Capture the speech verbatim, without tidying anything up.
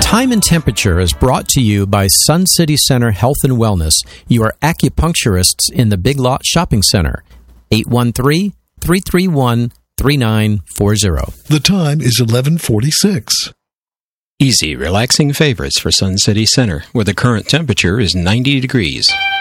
Time and Temperature is brought to you by Sun City Center Health and Wellness, your acupuncturists in the Big Lot Shopping Center. eight one three, three three one, three nine four zero. The time is eleven forty-six. Easy, relaxing favorites for Sun City Center, where the current temperature is ninety degrees.